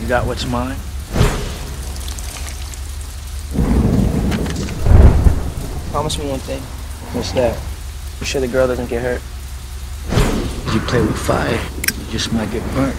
You got what's mine? Promise me one thing. What's that? You sure the girl doesn't get hurt? If you play with fire, you just might get burnt.